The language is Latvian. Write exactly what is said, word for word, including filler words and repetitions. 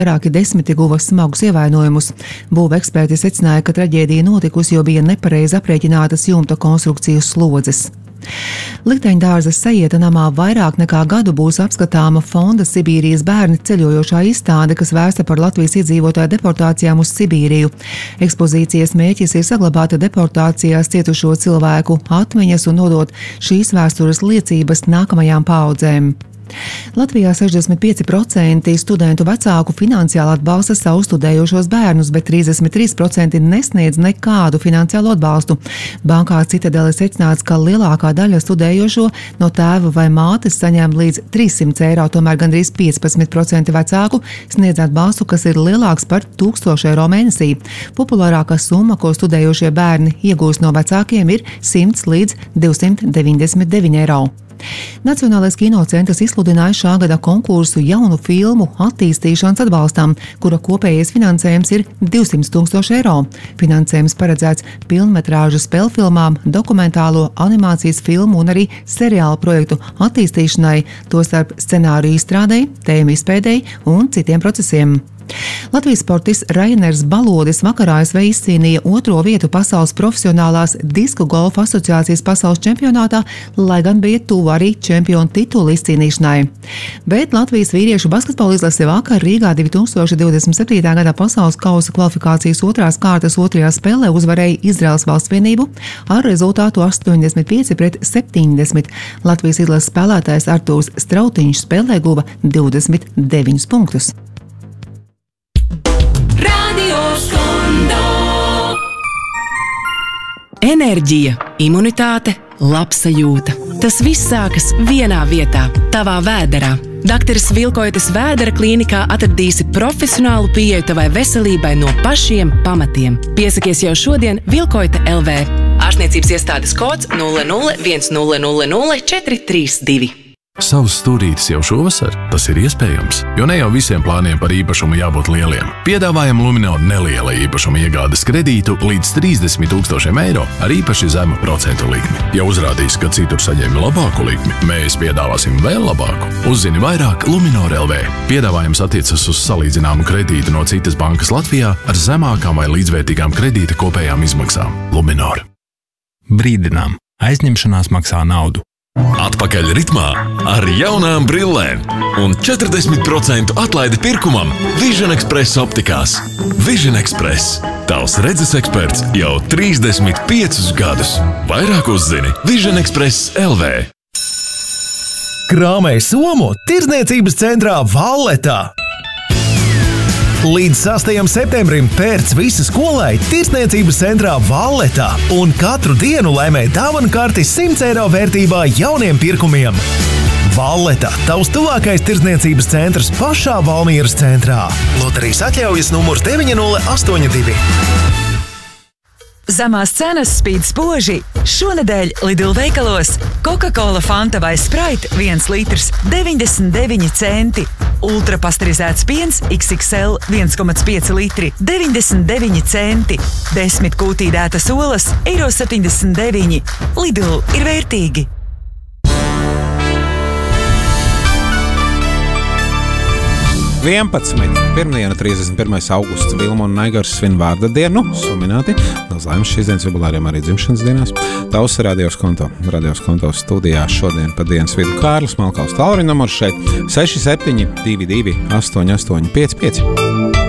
Vairāki desmiti guva smagus ievainojumus. Būva eksperti secināja, ka traģēdija notikusi, jo bija nepareizi aprēķinātas jumta konstrukcijas slodzes. Likteņdārza Sajieta namā vairāk nekā gadu būs apskatāma Fonda Sibīrijas bērni ceļojošā izstāde, kas vērsta par Latvijas iedzīvotāju deportācijām uz Sibīriju. Ekspozīcijas mērķis ir saglabāt deportācijās cietušo cilvēku atmiņas un nodot šīs vēstures liecības nākamajām paaudzēm. Latvijā sešdesmit pieci procenti studentu vecāku finansiāli atbalsta savus studējošos bērnus, bet trīsdesmit trīs procenti nesniedz nekādu finansiālo atbalstu. Bankā Citadele secināts, ka lielākā daļa studējošo no tēva vai mātes saņem līdz trīssimts eiro, tomēr gandrīz piecpadsmit procenti vecāku sniedz atbalstu, kas ir lielāks par tūkstošu eiro mēnesī. Populārākā summa, ko studējošie bērni iegūst no vecākiem, ir simts līdz divsimt deviņdesmit deviņi eiro. Nacionālais kinocentrs izsludināja šā gada konkursu jaunu filmu attīstīšanas atbalstam, kura kopējais finansējums ir divsimt tūkstoši eiro. Finansējums paredzēts pilnmetrāžu spēlfilmām, dokumentālo animācijas filmu un arī seriālu projektu attīstīšanai, tostarp scenāriju izstrādei, tēmu izpēdei un citiem procesiem. Latvijas sportists Rainers Balodis vakarā A S V izcīnīja otro vietu pasaules profesionālās disku golfa asociācijas pasaules čempionātā, lai gan bija tuvu arī čempionu titulu izcīnīšanai. Bet Latvijas vīriešu basketbola izlase vakar Rīgā divi tūkstoši divdesmit septītā gada pasaules kausa kvalifikācijas otrās kārtas otrajā spēlē uzvarēja Izraēlas valstsvienību ar rezultātu astoņdesmit pieci pret septiņdesmit. Latvijas izlases spēlētājs Artūrs Strautiņš spēlē guva divdesmit deviņus punktus. Enerģija, imunitāte, labsajūta. Tas viss sākas vienā vietā – tavā vēderā. Dakteres Vilkoites Vēdera klīnikā atradīsi profesionālu pieeju tavai veselībai no pašiem pamatiem. Piesakies jau šodien Vilkoite L V. Ārstniecības iestādes kods nulle nulle viens nulle nulle nulle četri trīs divi. Savs stūrītis jau šovasar? Tas ir iespējams, jo ne jau visiem plāniem par īpašumu jābūt lieliem. Piedāvājam Luminor neliela īpašuma iegādes kredītu līdz trīsdesmit tūkstošiem eiro ar īpaši zemu procentu likmi. Ja uzrādīs, ka citur saņēmi labāku likmi, mēs piedāvāsim vēl labāku. Uzzini vairāk Luminor L V. Piedāvājums attiecas uz salīdzināmu kredītu no citas bankas Latvijā ar zemākām vai līdzvērtīgām kredīta kopējām izmaksām. Luminor. Brīdinām. Aizņemšanās maksā naudu. Atpakaļ ritmā ar jaunām brillēm un četrdesmit procentu atlaidi pirkumam Vision Express optikās. Vision Express. Tavs redzes eksperts jau trīsdesmit piecus gadus. Vairāk uzzini Vision Express L V. Krāmēj somu tirdzniecības centrā Valletā. Līdz sastajam septembrim pērc visa skolai tirdzniecības centrā Valletā un katru dienu laimē dāvanu karti simts eiro vērtībā jauniem pirkumiem. Valleta – tavs tuvākais tirdzniecības centrs pašā Valmieras centrā. Loterijas atļaujas numurs deviņi nulle astoņi divi. Zemās cenas spīd spoži. Šonedēļ Lidl veikalos Coca-Cola Fanta vai Sprite viens litrs deviņdesmit deviņi centi. Ultra pasterizēts piens X X L viens komats pieci litri deviņdesmit deviņi centi. desmit kūtīdētas olas eiro septiņdesmit deviņi. Lidl ir vērtīgi. vienpadsmit. Pirmdiena, trīsdesmit pirmais augusts, Vilma un Naigars svin vārda dienu, sumināti. Daudz laimes šīs dienas jubilāriem arī dzimšanas dienās. Tavs radios konto. Radios konto studijā šodien pa dienas vidu Kārlis Malkaus tālruņa numurs šeit seši septiņi divi divi astoņi astoņi pieci pieci.